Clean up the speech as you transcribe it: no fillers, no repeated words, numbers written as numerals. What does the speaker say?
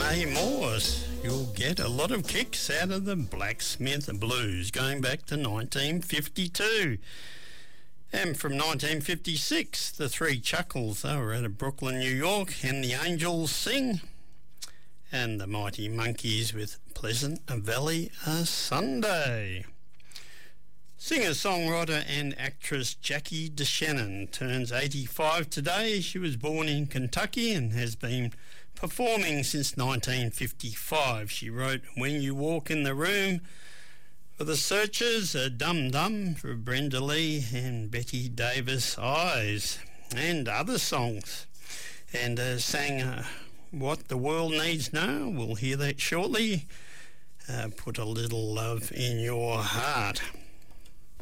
A. Morse. You'll get a lot of kicks out of the Blacksmith Blues going back to 1952. And from 1956, the Three Chuckles. They were out of Brooklyn, New York, and the Angels Sing. And the Mighty Monkeys with Pleasant Valley Sunday. Singer-songwriter and actress Jackie DeShannon turns 85 today. She was born in Kentucky and has been performing since 1955. She wrote When You Walk in the Room for the Searchers, Dum Dum for Brenda Lee, and Betty Davis Eyes, and other songs. And sang What the World Needs Now. We'll hear that shortly. Put a Little Love in Your Heart.